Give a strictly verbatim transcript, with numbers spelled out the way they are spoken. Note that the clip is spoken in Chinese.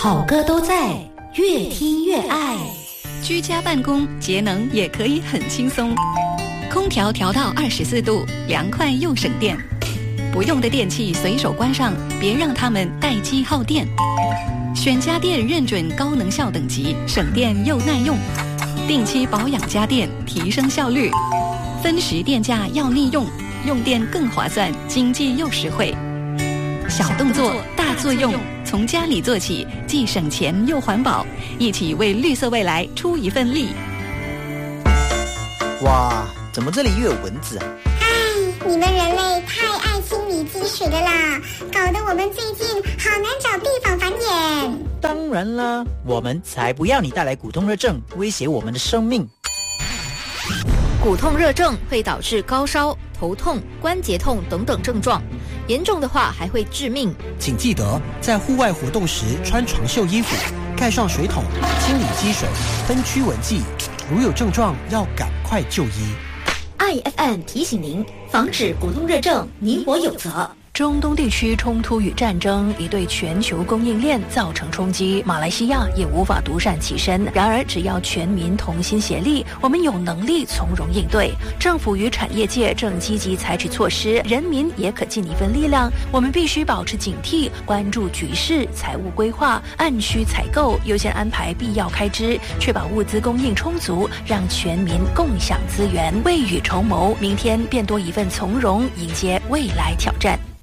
好歌都在，越听越爱。 居家办公节能也可以很轻松，空调调到二十四度，凉快又省电。不用的电器随手关上，别让它们待机耗电。选家电认准高能效等级，省电又耐用。定期保养家电，提升效率。分时电价要利用，用电更划算，经济又实惠。小动作大作用，从家里做起，既省钱又环保，一起为绿色未来出一份力。 哇，怎么这里又有蚊子啊？ 唉，你们人类太爱清理积水了啦，搞得我们最近好难找地方繁衍。 当然啦，我们才不要你带来骨痛热症，威胁我们的生命。 骨痛热症会导致高烧、头痛、关节痛等等症状，严重的话还会致命。 请记得在户外活动时穿长袖衣服，盖上水桶，清理积水，分驱蚊剂。如有症状，要赶快就医。 I F M 提醒您，防止骨痛热症，你我有责。 中东地区冲突与战争已对全球供应链造成冲击，马来西亚也无法独善其身。然而，只要全民同心协力，我们有能力从容应对。政府与产业界正积极采取措施，人民也可尽一份力量。我们必须保持警惕，关注局势，财务规划，按需采购，优先安排必要开支，确保物资供应充足，让全民共享资源，未雨绸缪，明天便多一份从容，迎接未来挑战。